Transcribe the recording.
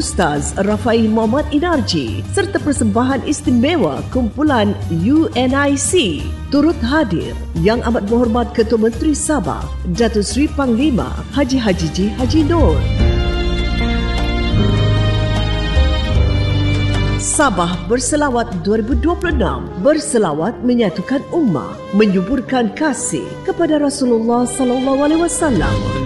Ustaz Rafai Muhammad Inarji serta persembahan istimewa kumpulan UNIC. Turut hadir Yang Amat Berhormat Ketua Menteri Sabah Datuk Seri Panglima Haji J. Haji Nur. Sabah Berselawat 2026 berselawat menyatukan ummah, menyuburkan kasih kepada Rasulullah sallallahu alaihi wasallam.